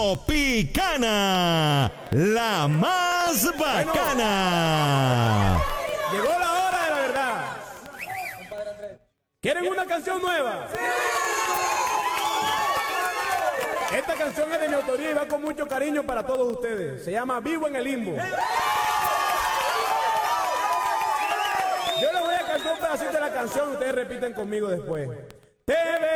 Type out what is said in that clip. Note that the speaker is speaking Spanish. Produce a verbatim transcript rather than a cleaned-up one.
Tropicana, la más bacana. Llegó la hora de la verdad. ¿Quieren una canción nueva? Esta canción es de mi autoría y va con mucho cariño para todos ustedes. Se llama Vivo en el Limbo. Yo les voy a cantar un pedacito de la canción y ustedes repiten conmigo después. Te